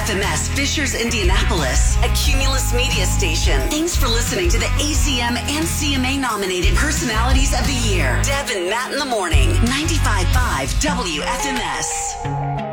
WFMS Fishers, Indianapolis, a Cumulus media station. Thanks for listening to the ACM and CMA nominated Personalities of the Year. Deb and Matt in the Morning, 95.5 WFMS.